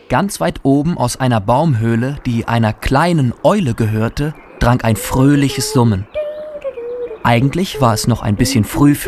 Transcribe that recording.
Ganz weit oben aus einer Baumhöhle, die einer kleinen Eule gehörte, drang ein fröhliches Summen. Eigentlich war es noch ein bisschen früh